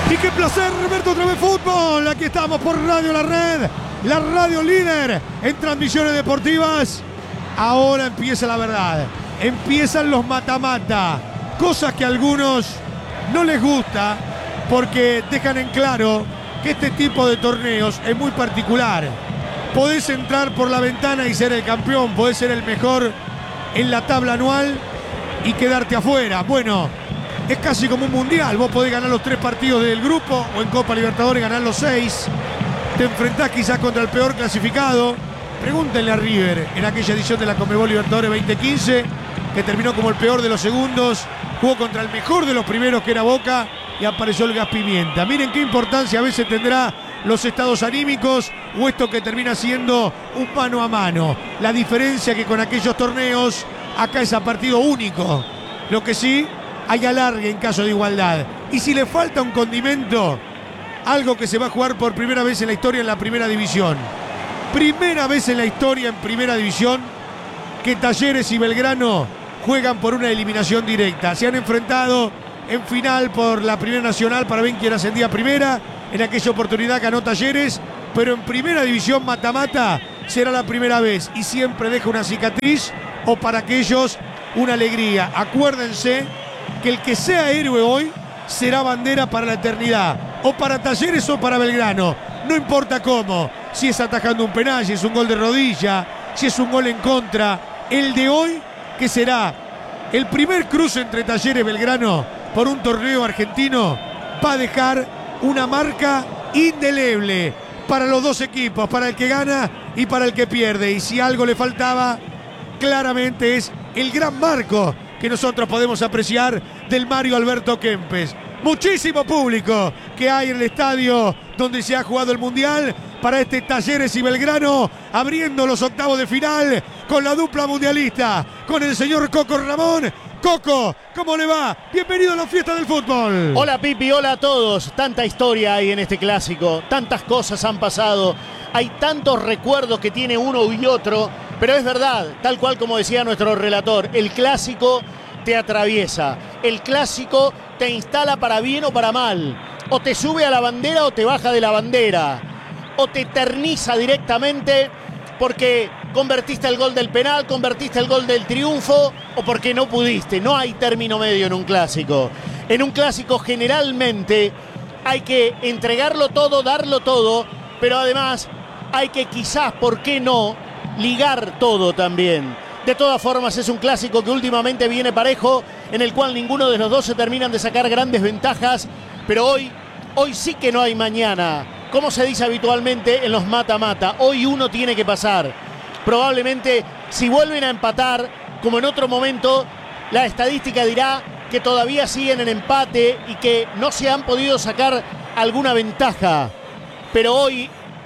Y qué placer, Roberto, otra vez fútbol. Aquí estamos por Radio La Red, la radio líder en transmisiones deportivas. Ahora empieza la verdad. Empiezan los mata-mata. Cosas que a algunos no les gusta porque dejan en claro que este tipo de torneos es muy particular. Podés entrar por la ventana y ser el campeón, podés ser el mejor en la tabla anual y quedarte afuera. Bueno, es casi como un mundial. Vos podés ganar los 3 partidos del grupo o en Copa Libertadores ganar los 6. Te enfrentás quizás contra el peor clasificado. Pregúntenle a River en aquella edición de la Conmebol Libertadores 2015, que terminó como el peor de los segundos. Jugó contra el mejor de los primeros, que era Boca, y apareció el gas pimienta. Miren qué importancia a veces tendrá los estados anímicos o esto que termina siendo un mano a mano. La diferencia que con aquellos torneos, acá es a partido único. Lo que sí, hay alargue en caso de igualdad. Y si le falta un condimento, algo que se va a jugar por primera vez en la historia en la primera división. Primera vez en la historia en primera división que Talleres y Belgrano juegan por una eliminación directa. Se han enfrentado en final por la Primera Nacional para ver quién ascendía a primera. En aquella oportunidad ganó Talleres, pero en primera división mata-mata será la primera vez y siempre deja una cicatriz o para aquellos una alegría. Acuérdense que el que sea héroe hoy será bandera para la eternidad, o para Talleres o para Belgrano, no importa cómo, si es atajando un penal, si es un gol de rodilla, si es un gol en contra. El de hoy, que será el primer cruce entre Talleres y Belgrano por un torneo argentino, va a dejar una marca indeleble para los dos equipos, para el que gana y para el que pierde. Y si algo le faltaba, claramente es el gran marco que nosotros podemos apreciar del Mario Alberto Kempes. Muchísimo público que hay en el estadio donde se ha jugado el Mundial para este Talleres y Belgrano, abriendo los octavos de final con la dupla mundialista, con el señor Coco Ramón. Coco, ¿cómo le va? Bienvenido a la fiesta del fútbol. Hola Pipi, hola a todos. Tanta historia hay en este clásico, tantas cosas han pasado, hay tantos recuerdos que tiene uno y otro, pero es verdad, tal cual como decía nuestro relator, el clásico te atraviesa, el clásico te instala para bien o para mal, o te sube a la bandera o te baja de la bandera, o te eterniza directamente porque convertiste el gol del penal, convertiste el gol del triunfo, o porque no pudiste. No hay término medio en un clásico. En un clásico generalmente hay que entregarlo todo, darlo todo, pero además hay que quizás, ¿por qué no?, ligar todo también. De todas formas es un clásico que últimamente viene parejo, en el cual ninguno de los dos se terminan de sacar grandes ventajas, pero hoy sí que no hay mañana. Como se dice habitualmente en los mata-mata, hoy uno tiene que pasar. Probablemente si vuelven a empatar, como en otro momento, la estadística dirá que todavía siguen en empate y que no se han podido sacar alguna ventaja. Pero hoy,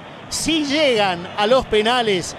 si llegan a los penales,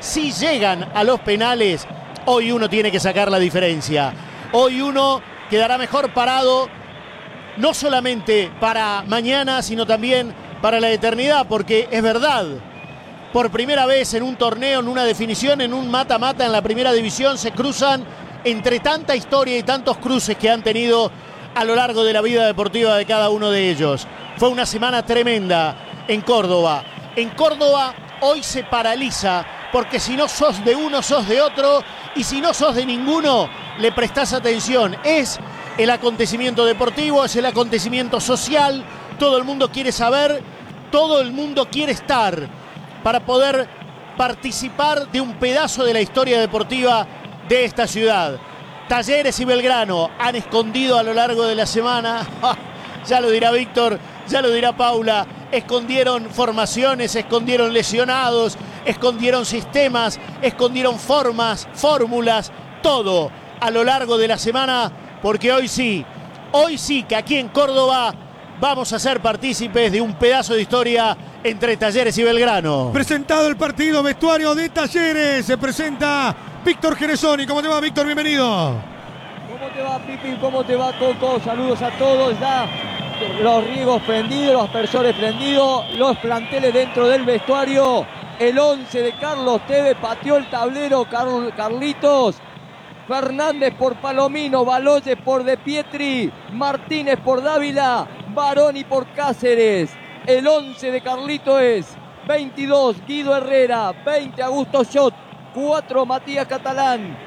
hoy uno tiene que sacar la diferencia. Hoy uno quedará mejor parado, no solamente para mañana, sino también para la eternidad, porque es verdad, por primera vez en un torneo, en una definición, en un mata-mata en la primera división, se cruzan entre tanta historia y tantos cruces que han tenido a lo largo de la vida deportiva de cada uno de ellos. Fue una semana tremenda en Córdoba. En Córdoba hoy se paraliza, porque si no sos de uno, sos de otro, y si no sos de ninguno, le prestás atención. Es el acontecimiento deportivo, es el acontecimiento social. Todo el mundo quiere saber, todo el mundo quiere estar para poder participar de un pedazo de la historia deportiva de esta ciudad. Talleres y Belgrano han escondido a lo largo de la semana, ya lo dirá Víctor, ya lo dirá Paula, escondieron formaciones, escondieron lesionados, escondieron sistemas, escondieron formas, fórmulas, todo a lo largo de la semana, porque hoy sí que aquí en Córdoba vamos a ser partícipes de un pedazo de historia entre Talleres y Belgrano. Presentado el partido, vestuario de Talleres, se presenta Víctor Geresoni. ¿Cómo te va, Víctor? Bienvenido. ¿Cómo te va, Pipi? ¿Cómo te va, Coco? Saludos a todos. Ya los riegos prendidos, los aspersores prendidos, los planteles dentro del vestuario. El 11 de Carlos Tevez pateó el tablero, Carlitos. Fernández por Palomino, Baloyes por De Pietri, Martínez por Dávila, Baroni por Cáceres. El 11 de Carlito es 22 Guido Herrera, 20 Augusto Schott, 4 Matías Catalán,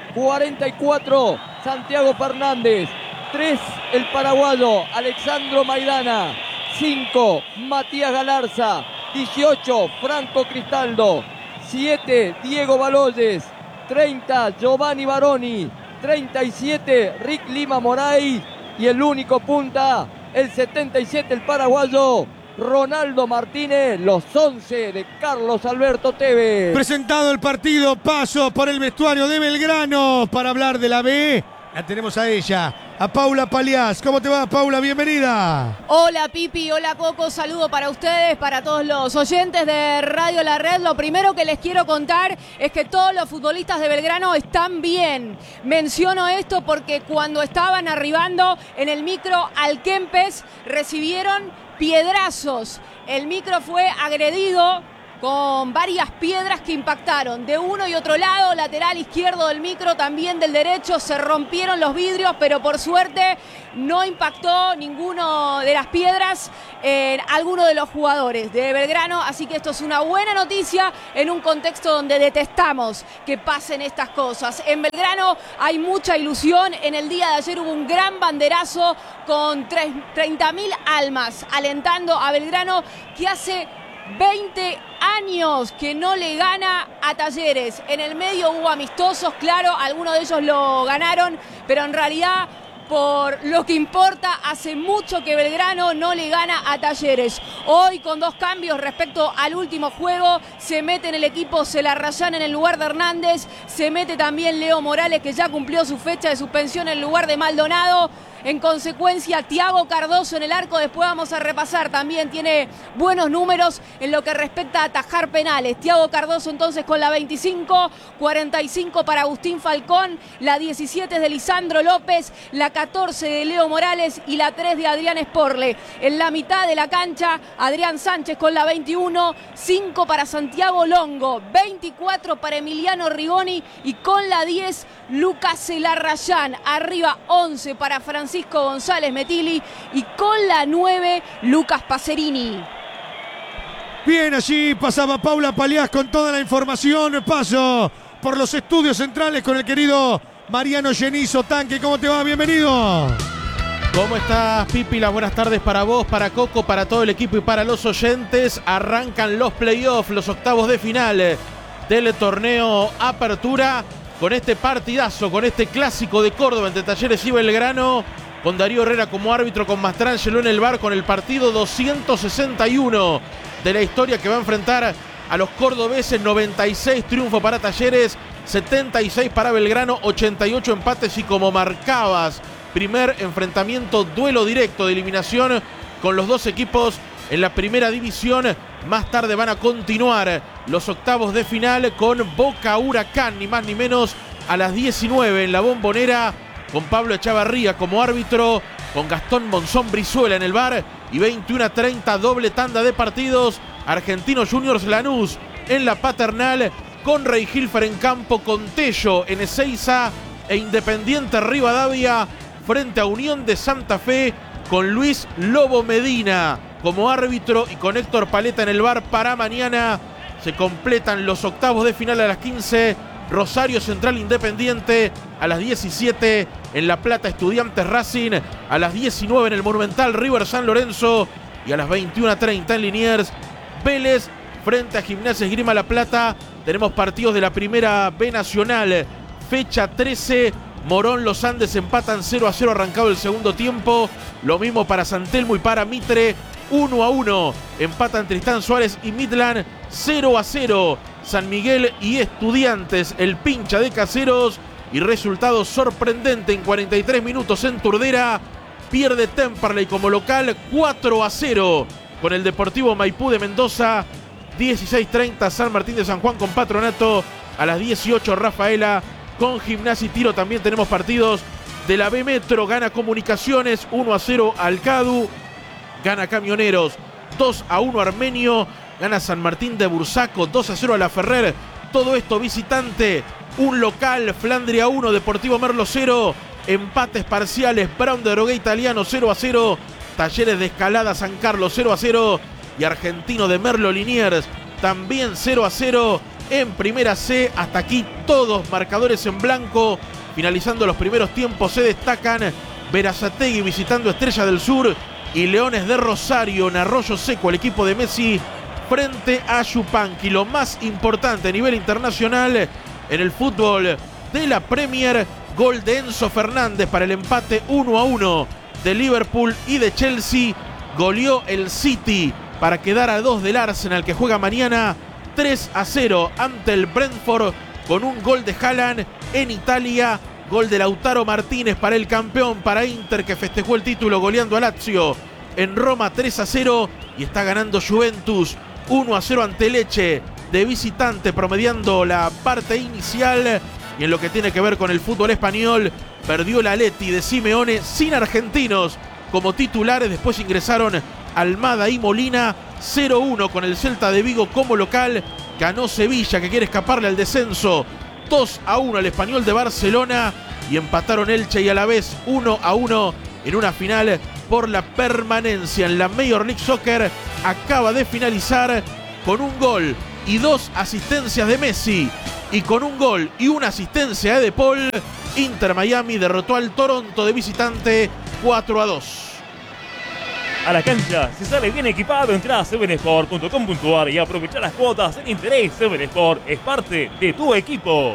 44 Santiago Fernández, 3 el paraguayo Alexandro Maidana, 5 Matías Galarza, 18 Franco Cristaldo, 7 Diego Baloyes, 30 Giovanni Baroni, 37 Rick Lima Moraes y el único punta, el 77 el paraguayo Ronaldo Martínez, los 11 de Carlos Alberto Tevez. Presentado el partido, paso por el vestuario de Belgrano para hablar de la B. La tenemos a ella, a Paula Paliás. ¿Cómo te va, Paula? Bienvenida. Hola, Pipi. Hola, Coco. Saludo para ustedes, para todos los oyentes de Radio La Red. Lo primero que les quiero contar es que todos los futbolistas de Belgrano están bien. Menciono esto porque cuando estaban arribando en el micro al Kempes recibieron piedrazos. El micro fue agredido con varias piedras que impactaron de uno y otro lado, lateral izquierdo del micro, también del derecho, se rompieron los vidrios, pero por suerte no impactó ninguno de las piedras en alguno de los jugadores de Belgrano, así que esto es una buena noticia en un contexto donde detestamos que pasen estas cosas. En Belgrano hay mucha ilusión, en el día de ayer hubo un gran banderazo con 30.000 almas alentando a Belgrano, que hace 20 años que no le gana a Talleres. En el medio hubo amistosos, claro, algunos de ellos lo ganaron, pero en realidad, por lo que importa, hace mucho que Belgrano no le gana a Talleres. Hoy, con 2 cambios respecto al último juego, se mete en el equipo Celarrayán en el lugar de Hernández, se mete también Leo Morales, que ya cumplió su fecha de suspensión en el lugar de Maldonado. En consecuencia, Thiago Cardoso en el arco, después vamos a repasar, también tiene buenos números en lo que respecta a atajar penales. Thiago Cardoso entonces con la 25, 45 para Agustín Falcón, la 17 es de Lisandro López, la 14 de Leo Morales y la 3 de Adrián Sporle. En la mitad de la cancha, Adrián Sánchez con la 21, 5 para Santiago Longo, 24 para Emiliano Rigoni y con la 10, Lucas Celarrayán. Arriba 11 para Francisco González Metili y con la 9, Lucas Pacerini. Bien, allí pasaba Paula Paliás con toda la información. Paso por los estudios centrales con el querido Mariano Genizo Tanque. ¿Cómo te va? Bienvenido. ¿Cómo estás, Pipi? Las buenas tardes para vos, para Coco, para todo el equipo y para los oyentes. Arrancan los playoffs, los octavos de final del torneo Apertura, con este partidazo, con este clásico de Córdoba entre Talleres y Belgrano, con Darío Herrera como árbitro, con Mastrangelo en el VAR, con el partido 261 de la historia que va a enfrentar a los cordobeses. 96 triunfo para Talleres, 76 para Belgrano, 88 empates y, como marcabas, primer enfrentamiento, duelo directo de eliminación con los dos equipos en la primera división. Más tarde van a continuar los octavos de final con Boca Huracán, ni más ni menos, a las 19 en la Bombonera, con Pablo Echavarría como árbitro, con Gastón Monzón Brizuela en el VAR, y 21:30 doble tanda de partidos. Argentinos Juniors Lanús en la Paternal, con Rey Hilfer en campo, con Tello en Ezeiza e Independiente Rivadavia frente a Unión de Santa Fe, con Luis Lobo Medina como árbitro y con Héctor Paleta en el VAR. Para mañana se completan los octavos de final a las 15. Rosario Central Independiente a las 17, en La Plata Estudiantes Racing a las 19 en el Monumental River San Lorenzo, y a las 21:30 en Liniers Vélez frente a Gimnasia Esgrima La Plata. Tenemos partidos de la Primera B Nacional, fecha 13. Morón Los Andes empatan 0-0 arrancado el segundo tiempo. Lo mismo para San Telmo y para Mitre. 1-1 empatan Tristán Suárez y Midland. 0-0 San Miguel y Estudiantes, el pincha de Caseros. Y resultado sorprendente en 43 minutos en Turdera. Pierde Temperley como local 4-0 con el Deportivo Maipú de Mendoza. 16:30 San Martín de San Juan con Patronato. A las 18 Rafaela con Gimnasia y Tiro. También tenemos partidos de la B Metro. Gana Comunicaciones 1-0 al Cadu. Gana Camioneros 2-1 Armenio. Gana San Martín de Bursaco 2-0 a La Ferrer. Todo esto visitante. Un local, Flandria 1, Deportivo Merlo 0. Empates parciales, Brown de Drogué Italiano 0-0 Talleres de Escalada San Carlos 0-0 y Argentino de Merlo Liniers también 0-0 en Primera C. Hasta aquí todos marcadores en blanco. Finalizando los primeros tiempos se destacan Berazategui visitando Estrella del Sur y Leones de Rosario en Arroyo Seco, el equipo de Messi frente a Yupanqui. Lo más importante a nivel internacional en el fútbol de la Premier, gol de Enzo Fernández para el empate 1-1 de Liverpool y de Chelsea. Goleó el City para quedar a 2 del Arsenal, que juega mañana 3-0 ante el Brentford con un gol de Haaland. En Italia, gol de Lautaro Martínez para el campeón, para Inter, que festejó el título goleando a Lazio en Roma 3-0 y está ganando Juventus 1-0 ante Lecce de visitante, promediando la parte inicial. Y en lo que tiene que ver con el fútbol español, perdió la Atleti de Simeone sin argentinos como titulares. Después ingresaron Almada y Molina. 0-1 con el Celta de Vigo como local. Ganó Sevilla, que quiere escaparle al descenso, 2-1 al Español de Barcelona. Y empataron Elche y Alavés 1-1 en una final por la permanencia en la Major League Soccer. Acaba de finalizar con un gol y 2 asistencias de Messi, y con un gol y una asistencia de De Paul, Inter Miami derrotó al Toronto de visitante 4-2. A la cancha se sale bien equipado. Entrá a 7sport.com.ar y aprovechá las cuotas en interés. 7sport es parte de tu equipo.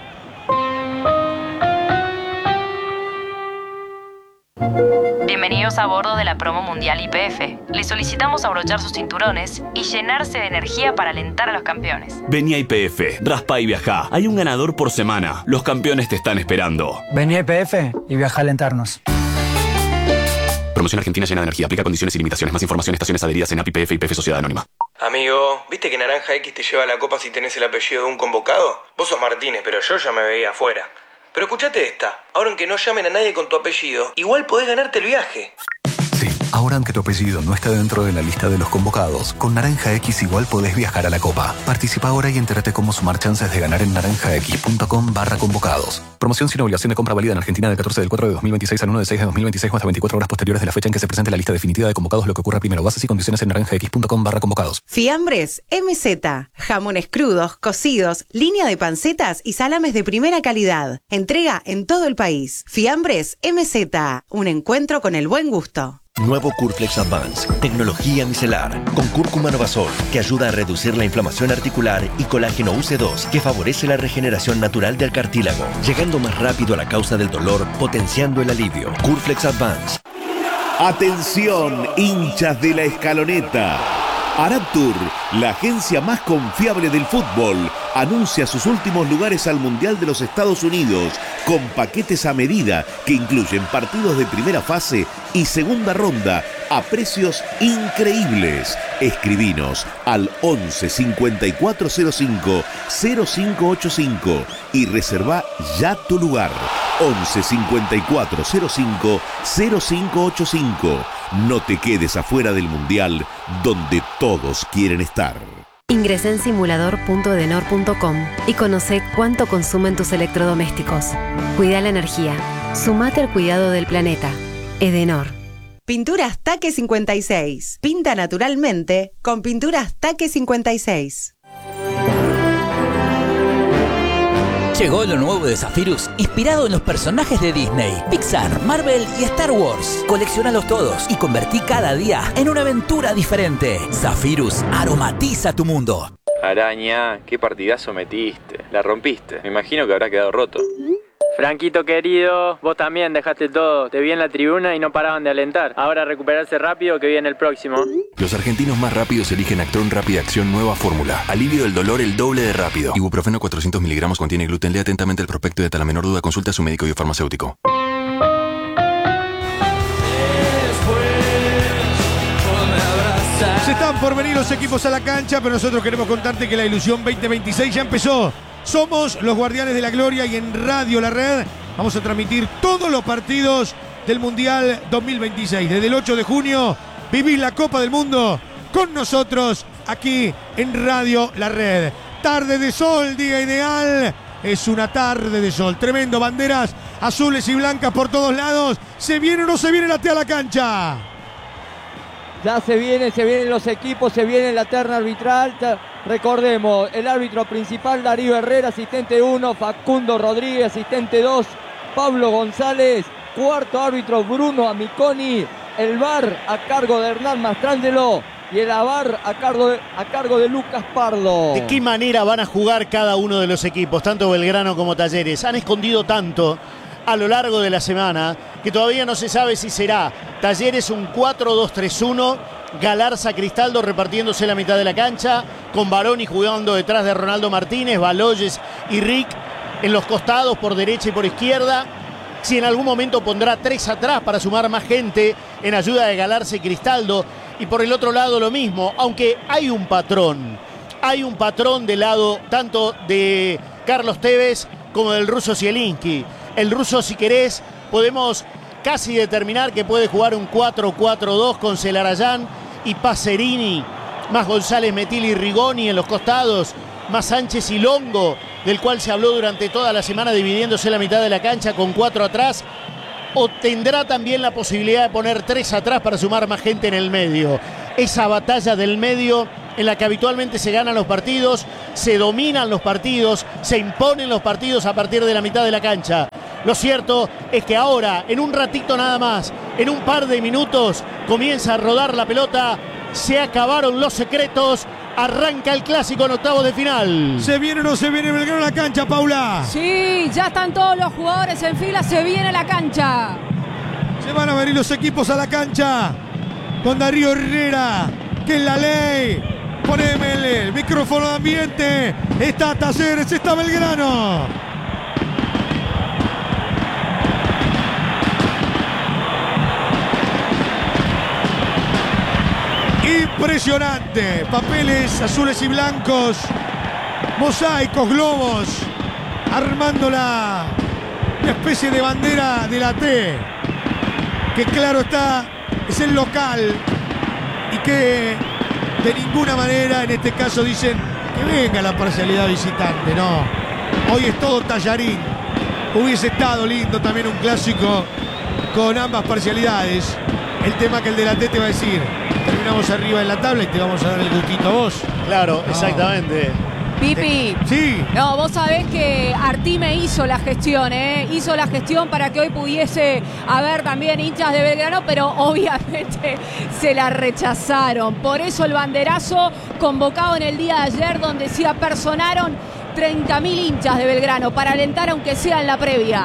Bienvenidos a bordo de la promo mundial YPF. Les solicitamos abrochar sus cinturones y llenarse de energía para alentar a los campeones. Vení a YPF, raspa y viajá. Hay un ganador por semana. Los campeones te están esperando. Vení a YPF y viaja a alentarnos. Promoción argentina llena de energía. Aplica condiciones y limitaciones. Más información, estaciones adheridas en API YPF y YPF Sociedad Anónima. Amigo, ¿viste que Naranja X te lleva la copa si tenés el apellido de un convocado? Vos sos Martínez, pero yo ya me veía afuera. Pero escuchate esta, ahora aunque no llamen a nadie con tu apellido, igual podés ganarte el viaje. Sí, ahora aunque tu apellido no está dentro de la lista de los convocados, con Naranja X igual podés viajar a la Copa. Participa ahora y entérate cómo sumar chances de ganar en naranjax.com/convocados. Promoción sin obligación de compra válida en Argentina del 14 del 4 de 2026 al 1 del 6 de 2026 o hasta 24 horas posteriores de la fecha en que se presente la lista definitiva de convocados, lo que ocurra primero. Bases y condiciones en naranjax.com/convocados. Fiambres MZ. Jamones crudos, cocidos, línea de pancetas y salames de primera calidad. Entrega en todo el país. Fiambres MZ. Un encuentro con el buen gusto. Nuevo Curflex Advance, tecnología micelar, con cúrcuma novasol, que ayuda a reducir la inflamación articular, y colágeno UC2, que favorece la regeneración natural del cartílago, llegando más rápido a la causa del dolor, potenciando el alivio. Curflex Advance. Atención, hinchas de la Escaloneta. Araptur, la agencia más confiable del fútbol, anuncia sus últimos lugares al Mundial de los Estados Unidos con paquetes a medida que incluyen partidos de primera fase y segunda ronda a precios increíbles. Escribinos al 11 5405 0585 y reserva ya tu lugar. 11 5405 0585. No te quedes afuera del Mundial, donde todos quieren estar. Ingresa en simulador.edenor.com y conoce cuánto consumen tus electrodomésticos. Cuida la energía. Sumate al cuidado del planeta. Edenor. Pinturas Taque 56. Pinta naturalmente con Pinturas Taque 56. Llegó lo nuevo de Zephyrus, inspirado en los personajes de Disney, Pixar, Marvel y Star Wars. Colecciónalos todos y convertí cada día en una aventura diferente. Zephyrus aromatiza tu mundo. Araña, qué partidazo metiste. La rompiste. Me imagino que habrá quedado roto. Franquito querido, vos también dejaste todo. Te vi en la tribuna y no paraban de alentar. Ahora recuperarse rápido que viene el próximo. Los argentinos más rápidos eligen Actron Rápida Acción nueva fórmula. Alivio del dolor el doble de rápido. Ibuprofeno 400 miligramos contiene gluten. Lea atentamente el prospecto y ante la menor duda consulta a su médico y farmacéutico. Se están por venir los equipos a la cancha, pero nosotros queremos contarte que la ilusión 2026 ya empezó. Somos los Guardianes de la Gloria y en Radio La Red vamos a transmitir todos los partidos del Mundial 2026. Desde el 8 de junio vivís la Copa del Mundo con nosotros aquí en Radio La Red. Tarde de sol, día ideal. Es una tarde de sol. Tremendo, banderas azules y blancas por todos lados. ¿Se viene o no se viene la T a la cancha? Ya se vienen los equipos, se viene la terna arbitral. Recordemos, el árbitro principal Darío Herrera, asistente 1, Facundo Rodríguez, asistente 2, Pablo González, cuarto árbitro Bruno Amiconi, el VAR a cargo de Hernán Mastrangelo y el AVAR a cargo de Lucas Pardo. ¿De qué manera van a jugar cada uno de los equipos, tanto Belgrano como Talleres? Han escondido tanto a lo largo de la semana que todavía no se sabe si será Talleres un 4-2-3-1, Galarza Cristaldo repartiéndose la mitad de la cancha, con Baroni jugando detrás de Ronaldo Martínez, Baloyes y Rick en los costados por derecha y por izquierda. Si en algún momento pondrá 3 atrás para sumar más gente en ayuda de Galarza y Cristaldo. Y por el otro lado lo mismo, aunque hay un patrón del lado tanto de Carlos Tevez como del ruso Zielinski. El ruso, si querés, podemos casi determinar que puede jugar un 4-4-2 con Celarayán y Pacerini, más González, Metil y Rigoni en los costados, más Sánchez y Longo, del cual se habló durante toda la semana dividiéndose la mitad de la cancha con 4 atrás. O tendrá también la posibilidad de poner 3 atrás para sumar más gente en el medio. Esa batalla del medio en la que habitualmente se ganan los partidos, se dominan los partidos, se imponen los partidos a partir de la mitad de la cancha. Lo cierto es que ahora, en un ratito nada más, en un par de minutos, comienza a rodar la pelota, se acabaron los secretos, arranca el clásico en octavos de final. ¿Se viene o no se viene Belgrano a la cancha, Paula? Sí, ya están todos los jugadores en fila, se viene la cancha. Se van a venir los equipos a la cancha con Darío Herrera, que es la ley. Poneme el micrófono de ambiente. Está Talleres, está Belgrano. Impresionante. Papeles azules y blancos, mosaicos, globos, armando una especie de bandera de la T, que claro está, es el local y que de ninguna manera en este caso dicen que venga la parcialidad visitante. No, hoy es todo tallarín. Hubiese estado lindo también un clásico con ambas parcialidades. El tema que el de la T te va a decir: terminamos arriba en la tabla y te vamos a dar el gustito a vos. Claro, no. Exactamente. Pipi. Sí. No, vos sabés que Artime hizo la gestión, hizo la gestión para que hoy pudiese haber también hinchas de Belgrano, pero obviamente se la rechazaron. Por eso el banderazo convocado en el día de ayer, donde se apersonaron 30.000 hinchas de Belgrano para alentar aunque sea en la previa.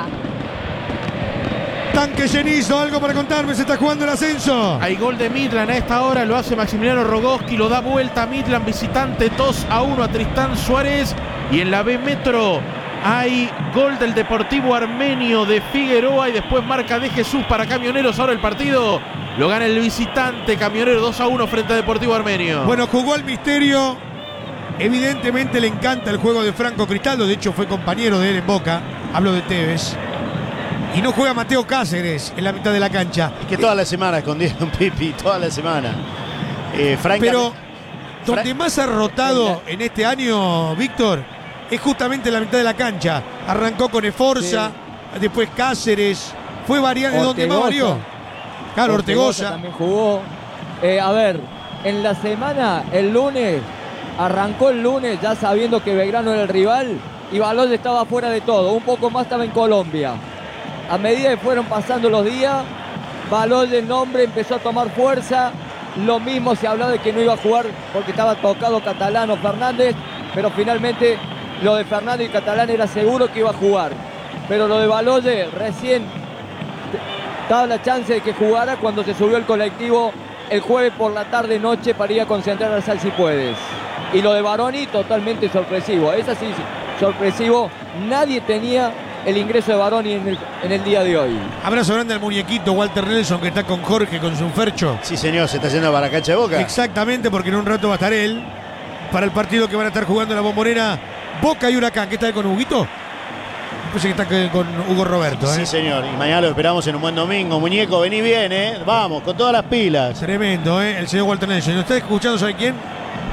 Tanque Llenizo, algo para contarme, se está jugando el ascenso. Hay gol de Midland a esta hora, lo hace Maximiliano Rogoski, lo da vuelta Midland visitante, 2-1 a Tristán Suárez. Y en la B Metro hay gol del Deportivo Armenio de Figueroa y después marca de Jesús para Camioneros. Ahora el partido lo gana el visitante Camionero 2-1 frente a Deportivo Armenio. Bueno, jugó el misterio. Evidentemente le encanta el juego de Franco Cristaldo, de hecho fue compañero de él en Boca, hablo de Tevez. Y no juega Mateo Cáceres en la mitad de la cancha. Es que toda la semana escondieron Pipi, toda la semana. Pero donde más ha rotado en este año, Víctor, es justamente en la mitad de la cancha. Arrancó con Esforza, después Cáceres, fue variando. ¿De dónde más varió? Claro, Ortegoza también jugó. A ver, en la semana, el lunes, arrancó el lunes ya sabiendo que Belgrano era el rival y Baloyes estaba fuera de todo. Un poco más estaba en Colombia. A medida que fueron pasando los días, Baloyes el nombre empezó a tomar fuerza. Lo mismo se habló de que no iba a jugar porque estaba tocado Catalán o Fernández, pero finalmente lo de Fernández y Catalán era seguro que iba a jugar. Pero lo de Baloyes recién daba la chance de que jugara cuando se subió el colectivo el jueves por la tarde noche para ir a concentrar al Sal Si Puedes. Y lo de Baroni totalmente sorpresivo. Es así, sorpresivo. Nadie tenía el ingreso de Baroni en el día de hoy. Abrazo grande al muñequito Walter Nelson, que está con Jorge, con su fercho. Sí, señor, se está yendo para la cancha de Boca. Exactamente, porque en un rato va a estar él para el partido que van a estar jugando en la Bombonera Boca y Huracán. ¿Qué está con Huguito? Parece que está con Hugo Roberto. Sí, señor, y mañana lo esperamos en un buen domingo. Muñeco, vení bien, vamos, con todas las pilas. Tremendo, el señor Walter Nelson. ¿Nos está escuchando, sabe quién?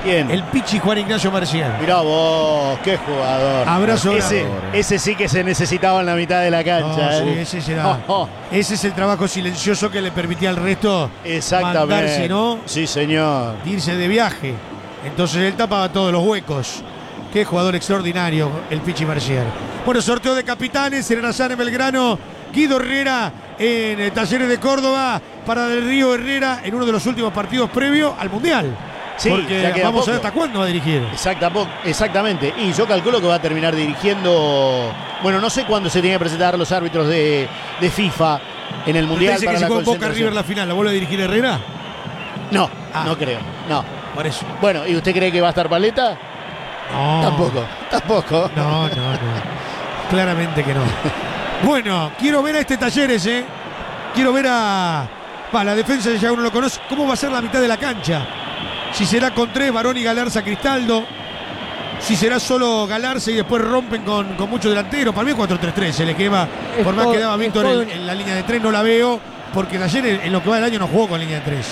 ¿Quién? El Pichi Juan Ignacio Mercier. Mirá vos, qué jugador. Abrazo. Ese sí que se necesitaba en la mitad de la cancha. Sí, ese será. Ese es el trabajo silencioso que le permitía al resto mandar, si no, sí, señor, irse de viaje. Entonces él tapaba todos los huecos. Qué jugador extraordinario el Pichi Mercier. Bueno, sorteo de capitanes en Arasán, en Belgrano. Guido Herrera en Talleres de Córdoba para Del Río Herrera en uno de los últimos partidos previo al Mundial. Sí, porque vamos a ver hasta cuándo va a dirigir. Exactamente. Y yo calculo que va a terminar dirigiendo. Bueno, no sé cuándo se tienen que presentar los árbitros de FIFA en el Mundial. ¿Dice que si con Boca River la final la vuelve a dirigir Herrera? No, no creo. No. Por eso. Bueno, ¿y usted cree que va a estar Paleta? No. Tampoco. No. Claramente que no. Bueno, quiero ver a este Talleres, Quiero ver a... la defensa ya uno lo conoce. ¿Cómo va a ser la mitad de la cancha? Si será con 3, Barón y Galarza, Cristaldo. Si será solo Galarza y después rompen con mucho delantero. Para mí 4-3-3 se le quema. Por más que daba Víctor en la línea de 3, no la veo. Porque Talleres en lo que va del año no jugó con línea de 3.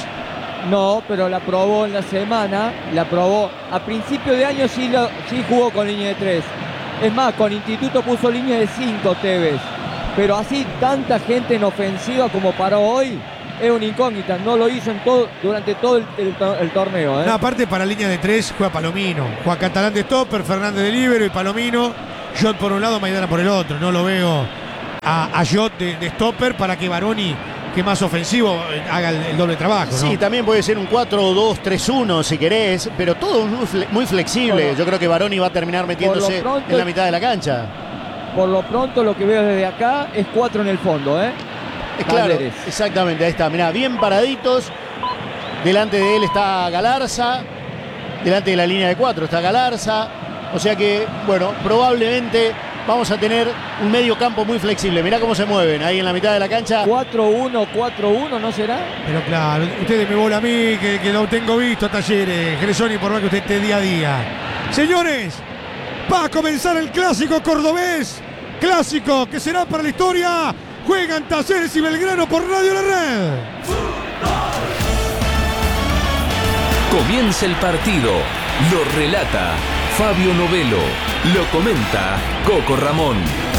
No, pero la probó en la semana. La probó. A principio de año sí jugó con línea de 3. Es más, con Instituto puso línea de 5 Tevez. Pero así tanta gente en ofensiva como paró hoy, es una incógnita. No lo hizo durante todo el torneo. No, aparte para línea de 3 juega Palomino. Juega Catalán de stopper, Fernández de líbero y Palomino. Jot por un lado, Maidana por el otro. No lo veo a Jot de stopper para que Baroni, que más ofensivo, haga el doble trabajo, ¿no? Sí, también puede ser un 4-2-3-1 si querés, pero todo muy flexible. Bueno, yo creo que Baroni va a terminar metiéndose en la mitad de la cancha. Por lo pronto lo que veo desde acá es 4 en el fondo, Claro, exactamente, ahí está. Mirá, bien paraditos. Delante de él está Galarza. Delante de la línea de 4 está Galarza. O sea que, bueno, probablemente vamos a tener un medio campo muy flexible. Mirá cómo se mueven ahí en la mitad de la cancha. 4-1, 4-1, ¿no será? Pero claro, ustedes me bola a mí, que lo tengo visto a Talleres. Gresoni, por más que usted esté día a día. Señores, va a comenzar el clásico cordobés. Clásico que será para la historia. Juegan Talleres y Belgrano por Radio La Red. Comienza el partido. Lo relata Fabio Novelo. Lo comenta Coco Ramón.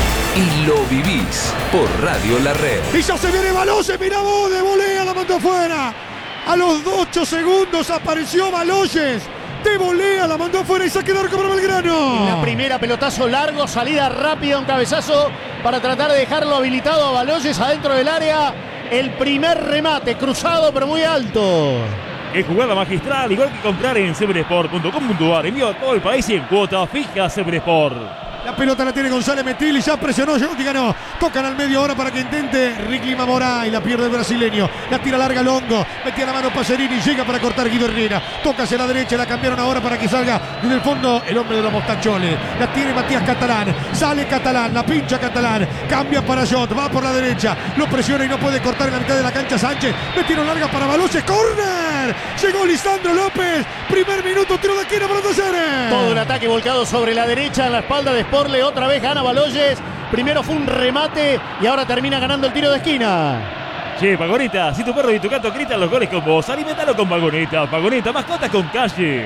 Y lo vivís por Radio La Red. Y ya se viene Baloyes. Mirá vos, de volea la mandó afuera. A los 8 segundos apareció Baloyes. De volea la mandó afuera y saque de arco para Belgrano. En la primera, pelotazo largo, salida rápida, un cabezazo para tratar de dejarlo habilitado a Baloyes adentro del área. El primer remate, cruzado pero muy alto. Qué jugada magistral, igual que comprar en severesport.com.ar. Envío a todo el país y en cuota fija Severesport. La pelota la tiene González Metil y ya presionó Girotti, ganó. Tocan al medio ahora para que intente Ricky Mamoray. La pierde el brasileño. La tira larga Longo. Metía la mano Pacerini. Llega para cortar Guido Herrera. Toca hacia la derecha. La cambiaron ahora para que salga desde el fondo el hombre de los mostacholes. La tiene Matías Catalán. Sale Catalán. La pincha Catalán. Cambia para Jot. Va por la derecha. Lo presiona y no puede cortar en la mitad de la cancha Sánchez. Metieron larga para Baloyes. ¡Córner! Llegó Lisandro López. Primer minuto. Tiro de esquina para Talleres. Todo el ataque volcado sobre la derecha en la espalda de Sporle. Otra vez gana Baloyes. Primero fue un remate y ahora termina ganando el tiro de esquina. Che, Pagoneta, si tu perro y tu gato gritan los goles con vos, alimentalo con Pagoneta. Pagoneta, mascotas con calle.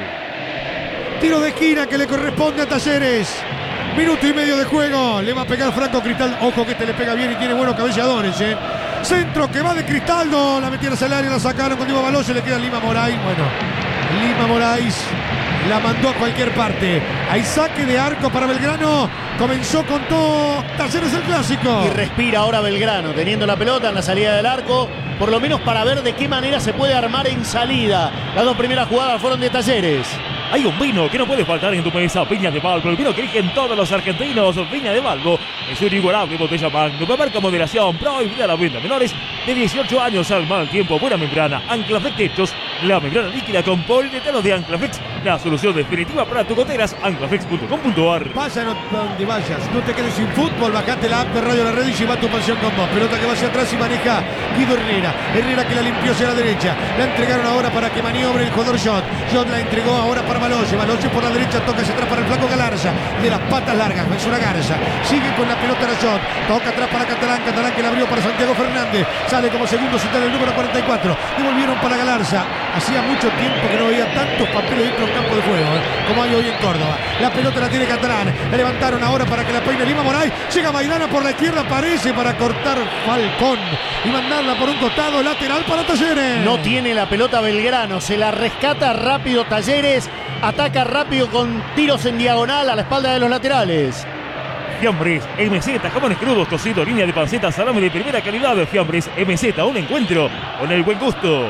Tiro de esquina que le corresponde a Talleres. Minuto y medio de juego. Le va a pegar Franco Cristal. Ojo que este le pega bien y tiene buenos cabeceadores, Centro que va de Cristaldo. La metieron al área, la sacaron con Diego Baloyes. Le queda Lima Moray. Bueno, Lima Moraes la mandó a cualquier parte. Hay saque de arco para Belgrano. Comenzó con todo Talleres el clásico. Y respira ahora Belgrano, teniendo la pelota en la salida del arco, por lo menos para ver de qué manera se puede armar en salida. Las dos primeras jugadas fueron de Talleres. Hay un vino que no puede faltar en tu mesa, Viña de Valvo, el vino que eligen todos los argentinos. Viña de Valvo es una inigualable botella Magnum, marca moderación, prohibida la venta a menores de 18 años al mal tiempo, buena membrana, Anclaflex Techos, la membrana líquida con poliuretano de Anclaflex, la solución definitiva para tus goteras, anclaflex.com.ar. Vaya donde vayas, no te quedes sin fútbol, bajate la app de Radio La Red y lleva tu pasión con vos. Pelota que va hacia atrás y maneja Guido Herrera. Herrera que la limpió hacia la derecha, la entregaron ahora para que maniobre el jugador Jot. Jot la entregó ahora para Baloyes. Baloyes por la derecha, toca hacia atrás para el flaco Galarza. De las patas largas, es una garza. Sigue con la pelota la Jot. Toca atrás para Catalán. Catalán que la abrió para Santiago Fernández. Sale como segundo cital el número 44. Devolvieron para Galarza. Hacía mucho tiempo que no veía tantos papeles dentro del campo de juego, como hay hoy en Córdoba. La pelota la tiene Catalán. La levantaron ahora para que la peine Lima Moray. Llega Maidana por la izquierda, aparece para cortar Falcón y mandarla por un costado, lateral para Talleres. No tiene la pelota Belgrano, se la rescata rápido Talleres, ataca rápido con tiros en diagonal a la espalda de los laterales. Fiambres MZ, jamones crudos, cocido, línea de panceta, salame de primera calidad. Fiambres MZ, un encuentro con el buen gusto.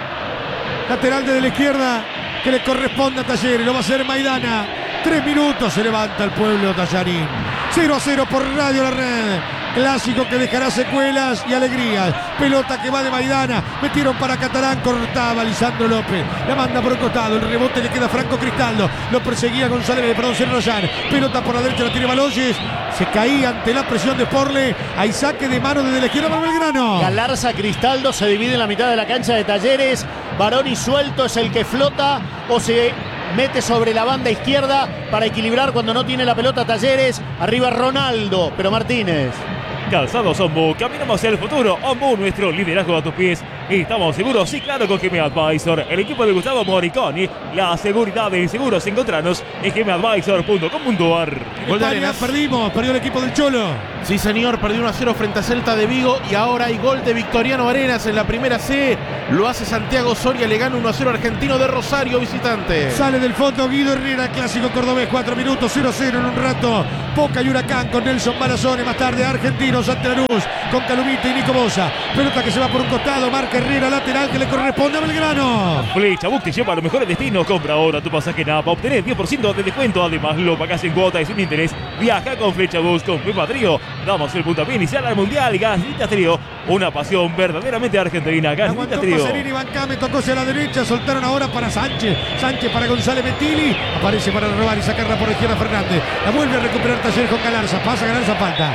Lateral desde la izquierda que le corresponde a Talleres, lo va a hacer Maidana. 3 minutos, se levanta el pueblo tallarín. 0-0 por Radio La Red. Clásico que dejará secuelas y alegrías. Pelota que va de Maidana. Metieron para Catalán. Cortaba Lisandro López. La manda por un costado. El rebote le queda a Franco Cristaldo. Lo perseguía Sergio Rayán. Pelota por la derecha. La tiene Baloyes. Se caía ante la presión de Sporle. Hay saque de mano desde la izquierda para Belgrano. Galarza Cristaldo se divide en la mitad de la cancha de Talleres. Baroni suelto es el que flota o se mete sobre la banda izquierda para equilibrar cuando no tiene la pelota Talleres. Arriba Ronaldo, pero Martínez. Calzados Ombu, caminamos hacia el futuro. Ombu, nuestro liderazgo a tus pies. ¿Estamos seguros? Sí, claro, con GM Advisor, el equipo de Gustavo Moriconi. La seguridad de seguros, encontranos en gmadvisor.com.ar. Gol de Arenas. Perdimos, perdió el equipo del Cholo. Sí, señor, perdió 1-0 frente a Celta de Vigo y ahora hay gol de Victoriano Arenas en la primera C. Lo hace Santiago Soria, le gana 1-0 Argentino de Rosario, visitante. Sale del fondo Guido Herrera, clásico cordobés, 4 minutos, 0-0 en un rato. Boca y Huracán con Nelson Balazone, más tarde Argentinos ante Lanús con Calumita y Nico Bosa. Pelota que se va por un costado, marca Herrera, lateral que le corresponde a Belgrano. Flecha Bus te lleva a los mejores destinos. Compra ahora tu pasaje en APA, obtener 10% de descuento. Además lo pagás en cuota y sin interés. Viaja con Flecha Bus con Pepa Trío. Damos el puntapié inicial al Mundial. Gasitas Trío, una pasión verdaderamente argentina. Gasitas Trío. Pacerini, Bancame, tocó hacia la derecha, soltaron ahora para Sánchez. Sánchez para González Metilli. Aparece para robar y sacarla por la izquierda Fernández. La vuelve a recuperar Talleres con Galarza. Pasa Galarza,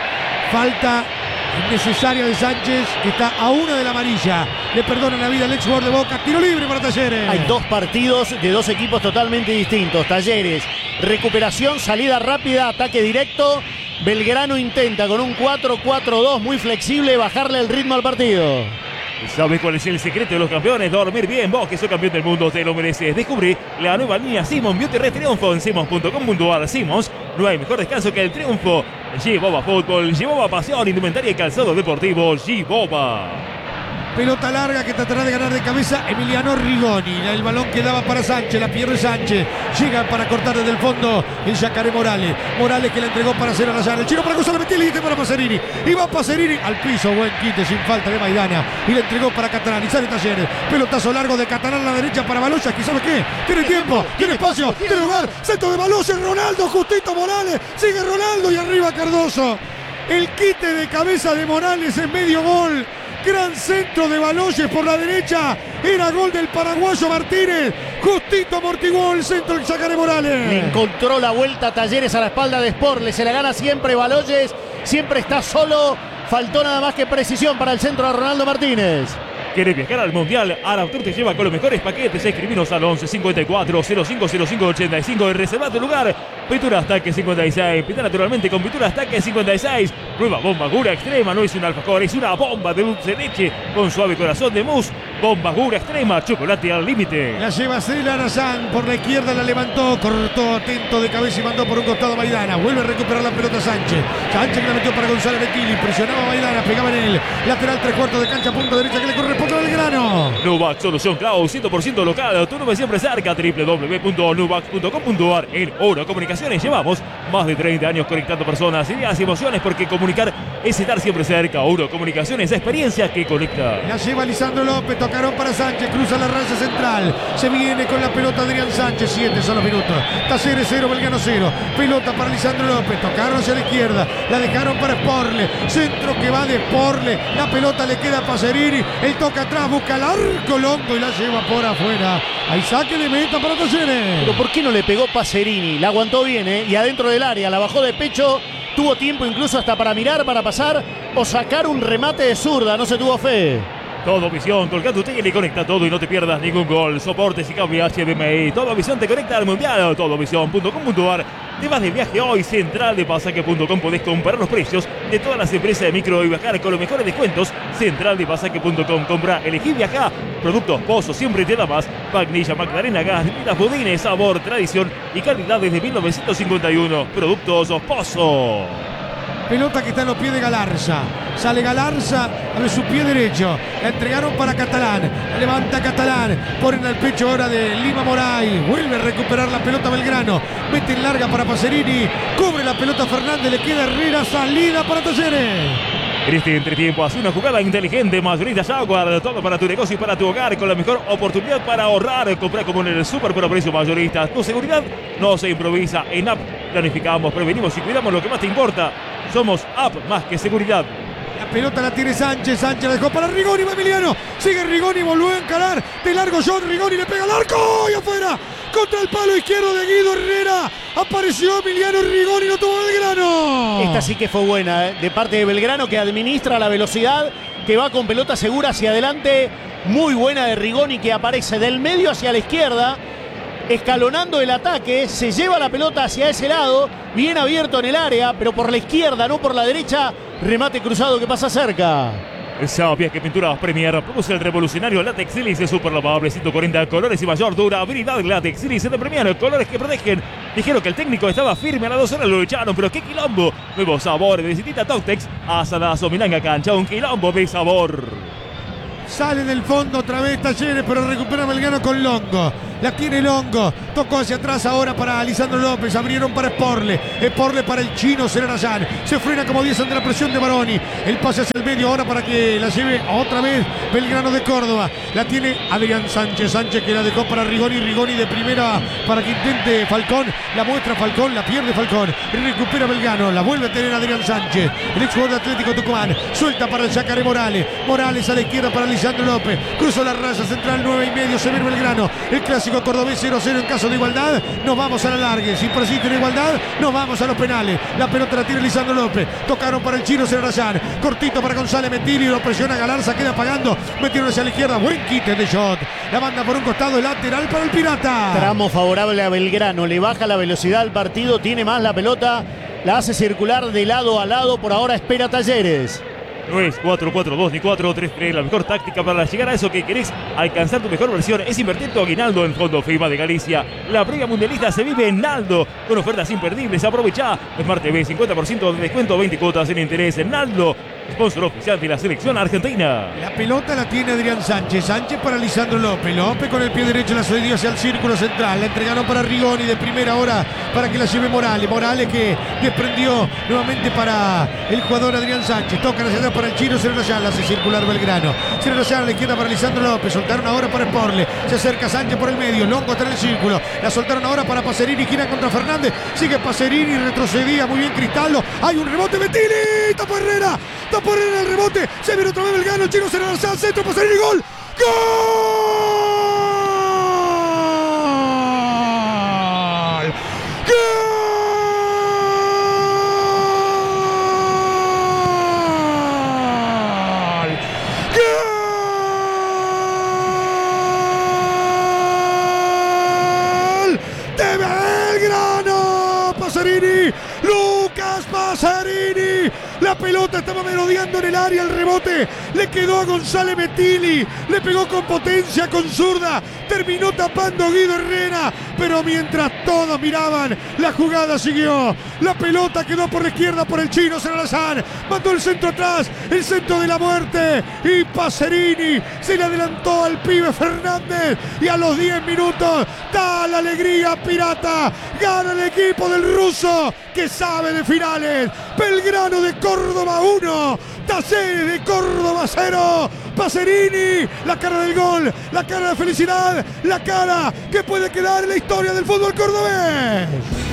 falta innecesaria de Sánchez, que está a una de la amarilla. Le perdonan la vida al ex jugador de Boca. Tiro libre para Talleres. Hay dos partidos de dos equipos totalmente distintos. Talleres, recuperación, salida rápida, ataque directo. Belgrano intenta con un 4-4-2 muy flexible bajarle el ritmo al partido. ¿Sabes cuál es el secreto de los campeones? Dormir bien. Vos que sos campeón del mundo te lo mereces. Descubrí la nueva línea Simons Beauty Red Triunfo en simons.com.ar. Simons, no hay mejor descanso que el triunfo. G-Boba Fútbol, G-Boba Pasión, indumentaria y calzado deportivo, G-Boba. Pelota larga que tratará de ganar de cabeza Emiliano Rigoni. El balón que daba para Sánchez, la pierde Sánchez. Llega para cortar desde el fondo el Yacaré Morales. Morales que la entregó para hacer a Rayán. El chino para Gonzalo Metilli y para Pacerini. Y va Pacerini al piso. Buen quite sin falta de Maidana. Y le entregó para Catalán. Y sale Talleres. Pelotazo largo de Catalán a la derecha para Baloyes. ¿Que sabe qué? Tiene tiempo, tiene espacio, tiene lugar. Centro de Baloyes. Ronaldo, justito Morales. Sigue Ronaldo y arriba Cardoso. El quite de cabeza de Morales en medio gol. Gran centro de Baloyes por la derecha. Era gol del paraguayo Martínez. Justito amortiguó el centro del Yacaré Morales. Le encontró la vuelta a Talleres a la espalda de Sporle. Se la gana siempre Baloyes. Siempre está solo. Faltó nada más que precisión para el centro de Ronaldo Martínez. ¿Quieres viajar al Mundial? Arautur te lleva con los mejores paquetes. Escribinos al 11 54 05 05 85 y reserva tu lugar. Pintura Ataque 56. Pinta naturalmente con Pintura Ataque 56. Nueva bomba Gura Extrema. No es un alfajor, es una bomba de dulce leche con suave corazón de mousse. Bomba Gura Extrema. Chocolate al límite. La lleva Cela Rayán. Por la izquierda la levantó. Cortó atento de cabeza y mandó por un costado Maidana. Vuelve a recuperar la pelota Sánchez. Sánchez que la metió para González Metilli. Presionaba a Maidana. Pegaba en él. Lateral 3/4 de cancha. Punta derecha que le corresponde al Belgrano. Nubac Solución Cloud. 100% local. Tu nube siempre cerca. www.nubac.com.ar. En Oro Comunicaciones llevamos más de 30 años conectando personas, ideas y emociones, porque comunicar es estar siempre cerca. Oro Comunicaciones, experiencia que conecta. La lleva Lisandro López, tocaron para Sánchez, cruza la raya central, se viene con la pelota Adrián Sánchez, 7 son los minutos. Talleres 0, Belgrano 0. Pelota para Lisandro López, tocaron hacia la izquierda, la dejaron para Sporle, centro que va de Sporle, la pelota le queda a Pacerini, él toca atrás, busca el arco Longo y la lleva por afuera. Hay saque de meta para Talleres. Pero ¿por qué no le pegó Pacerini? La aguantó bien, y adentro del área, la bajó de pecho, tuvo tiempo incluso hasta para mirar, para pasar o sacar un remate de zurda, no se tuvo fe. Todo Visión, colga tu tele y conecta todo y no te pierdas ningún gol. Soportes y cambio HDMI. Todo Visión te conecta al mundial. Todovisión.com.ar. Te vas de viaje hoy. Centraldepasaje.com. Podés comparar los precios de todas las empresas de micro y viajar con los mejores descuentos. Centraldepasaje.com. Compra, elegí, viaja. Productos Pozo, siempre te da más. Vainilla, Magdalena, gas, bebidas, budines, sabor, tradición y calidad desde 1951. Productos Pozo. Pelota que está en los pies de Galarza. Sale Galarza, abre su pie derecho. La entregaron para Catalán. Levanta Catalán. Ponen al pecho ahora de Lima Moray. Vuelve a recuperar la pelota Belgrano. Mete en larga para Pacerini. Cubre la pelota Fernández. Le queda Herrera. Salida para Talleres. Este entretiempo hace una jugada inteligente. Mayorista Jaguar. Todo para tu negocio y para tu hogar. Con la mejor oportunidad para ahorrar. Comprar como en el super por precio mayorista. Tu seguridad no se improvisa. En App planificamos, prevenimos y cuidamos lo que más te importa. Somos App más que seguridad. La pelota la tiene Sánchez. Sánchez la dejó para Rigoni. Va Emiliano. Sigue Rigoni. Volvió a encarar. De largo John. Rigoni le pega al arco. Y afuera. Contra el palo izquierdo de Guido Herrera. Apareció Emiliano Rigoni. No tuvo Belgrano. Esta sí que fue buena, de parte de Belgrano, que administra la velocidad, que va con pelota segura hacia adelante. Muy buena de Rigoni, que aparece del medio hacia la izquierda, escalonando el ataque. Se lleva la pelota hacia ese lado, bien abierto en el área, pero por la izquierda, no por la derecha. Remate cruzado que pasa cerca. Sabía que Pinturas Premier produce el revolucionario látex sílice super lavable, 140 colores y mayor durabilidad. Látex sílice de Premier, colores que protegen. Dijeron que el técnico estaba firme a las 2 horas, lo echaron, pero qué quilombo. Nuevo sabor de visitita Toctex, asadazo, milanga cancha, un quilombo de sabor. Sale del fondo otra vez Talleres, pero recupera Belgrano con Longo. La tiene Longo. Tocó hacia atrás ahora para Lisandro López. Abrieron para Sporle. Sporle para el chino Serarayán. Se frena como 10 ante la presión de Baroni. El pase hacia el medio ahora para que la lleve otra vez Belgrano de Córdoba. La tiene Adrián Sánchez. Sánchez que la dejó para Rigoni. Rigoni de primera para que intente Falcón. La muestra Falcón. La pierde Falcón. Recupera Belgrano. La vuelve a tener Adrián Sánchez. El ex jugador de Atlético Tucumán. Suelta para el Yacaré Morales. Morales a la izquierda para Lisandro López. Cruzó la raya central 9,5. Se ve Belgrano. El clásico cordobés 0-0 en caso de igualdad. Nos vamos a la largue. Si persiste la igualdad, nos vamos a los penales. La pelota la tiene Lisandro López. Tocaron para el chino Serarayán. Cortito para González Mentini. Lo presiona Galarza. Queda pagando. Metieron hacia la izquierda. Buen quite de shot. La banda por un costado. El lateral para el Pirata. Tramo favorable a Belgrano. Le baja la velocidad al partido. Tiene más la pelota. La hace circular de lado a lado. Por ahora espera Talleres. No es 4-4-2 ni 4-3-3. La mejor táctica para llegar a eso que querés alcanzar tu mejor versión es invertir tu aguinaldo en Fondo FIBA de Galicia. La previa mundialista se vive en Naldo con ofertas imperdibles. Aprovecha Smart TV, 50% de descuento, 20 cuotas en interés. En Naldo, sponsor oficial de la selección argentina. La pelota la tiene Adrián Sánchez. Sánchez para Lisandro López. López con el pie derecho la cedió hacia el círculo central. La entregaron para Rigoni de primera hora para que la lleve Morales. Morales que desprendió nuevamente para el jugador Adrián Sánchez. Tocan hacia atrás para el chino Serarayán. La hace circular Belgrano. Serarayán a la izquierda para Lisandro López. Soltaron ahora para Sporle. Se acerca Sánchez por el medio. Longo está en el círculo. La soltaron ahora para Pacerini. Gira contra Fernández. Sigue Pacerini. Retrocedía muy bien Cristaldo. Hay un rebote. Mentini. Tapó Herrera. Tapó Herrera el rebote. Se viene otra vez Belgrano. El chino Serarayán. Centro. Pacerini. Gol. ¡Gol! Lucas Pacerini. La pelota estaba merodeando en el área. El rebote le quedó a González Metilli. Le pegó con potencia, con zurda. Terminó tapando Guido Herrera. Pero mientras todos miraban, la jugada siguió. La pelota quedó por la izquierda por el chino Serarayán. Mandó el centro atrás. El centro de la muerte. Y Pacerini se le adelantó al pibe Fernández. Y a los 10 minutos da la alegría Pirata. Gana el equipo del ruso que sabe de finales. Belgrano de Córdoba 1. Talleres de Córdoba 0. Pacerini, la cara del gol, la cara de felicidad, la cara que puede quedar en la historia del fútbol cordobés.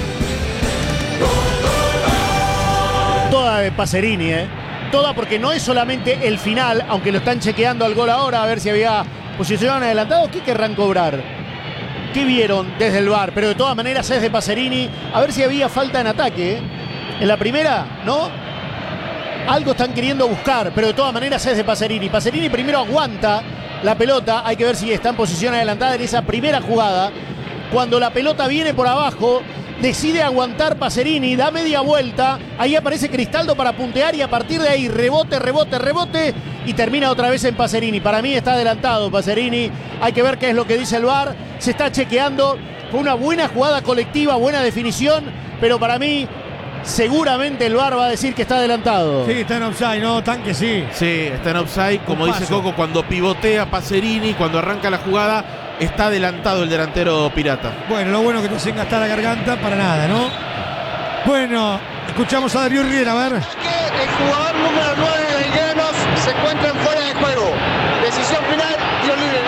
Toda de Pacerini, toda, porque no es solamente el final, aunque lo están chequeando al gol ahora a ver si había posición adelantado. ¿Qué querrán cobrar? ¿Qué vieron desde el VAR? Pero de todas maneras es de Pacerini. A ver si había falta en ataque. En la primera, ¿no? Algo están queriendo buscar, pero de todas maneras es de Pacerini. Pacerini primero aguanta la pelota. Hay que ver si está en posición adelantada en esa primera jugada. Cuando la pelota viene por abajo, decide aguantar Pacerini, da media vuelta. Ahí aparece Cristaldo para puntear y a partir de ahí rebote y termina otra vez en Pacerini. Para mí está adelantado Pacerini. Hay que ver qué es lo que dice el VAR. Se está chequeando. Fue una buena jugada colectiva, buena definición, pero para mí seguramente el VAR va a decir que está adelantado. Sí, está en offside, ¿no? Tanque sí. Sí, está en offside. Como dice Coco, cuando pivotea Pacerini, cuando arranca la jugada, está adelantado el delantero pirata. Bueno, lo bueno que te hacen gastar la garganta para nada, ¿no? Bueno, escuchamos a Darío Riera, a ver. El jugador número 9 de Belgranos se encuentra fuera de juego. Decisión final, tiro libre,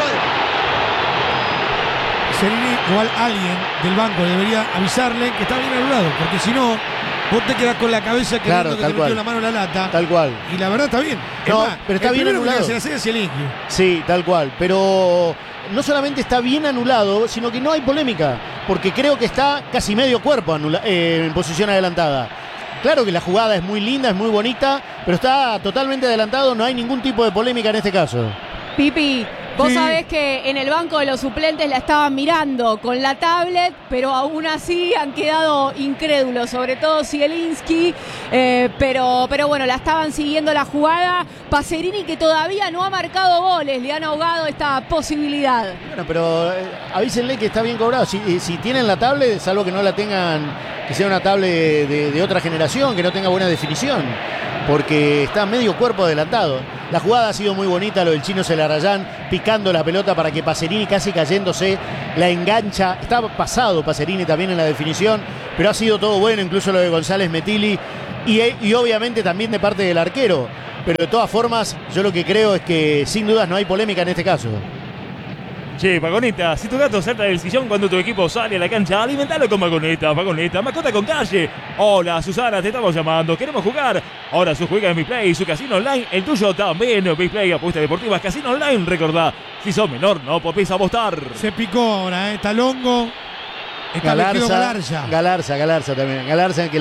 Cerini, igual alguien del banco debería avisarle que está bien anulado, porque si no, vos te quedás con la cabeza que claro, te metió la mano en la lata. Tal cual. Y la verdad está bien. No, más, pero está bien anulado. Sí, tal cual. Pero no solamente está bien anulado, sino que no hay polémica, porque creo que está casi medio cuerpo en posición adelantada. Claro que la jugada es muy linda, es muy bonita, pero está totalmente adelantado, no hay ningún tipo de polémica en este caso. Pipi, vos sabés que en el banco de los suplentes la estaban mirando con la tablet, pero aún así han quedado incrédulos, sobre todo Zielinski, pero bueno, la estaban siguiendo la jugada. Pacerini, que todavía no ha marcado goles, le han ahogado esta posibilidad. Bueno, pero avísenle que está bien cobrado. Si tienen la tablet, salvo que no la tengan, que sea una tablet de otra generación, que no tenga buena definición, porque está medio cuerpo adelantado. La jugada ha sido muy bonita, lo del Chino Celarayán picando la pelota para que Pacerini, casi cayéndose, la engancha. Estaba pasado Pacerini también en la definición, pero ha sido todo bueno, incluso lo de González Metilli y obviamente también de parte del arquero. Pero de todas formas, yo lo que creo es que sin dudas no hay polémica en este caso. Che, Vagoneta, si tu gato salta del sillón cuando tu equipo sale a la cancha, alimentalo con Vagoneta, mascota con calle. Hola, Susana, te estamos llamando, queremos jugar. Ahora su juega en BigPlay, su casino online, el tuyo también. BigPlay, apuestas deportivas, casino online, recordá. Si sos menor, no podés apostar. Se picó ahora, está Longo. Está Galarza también. Galarza, que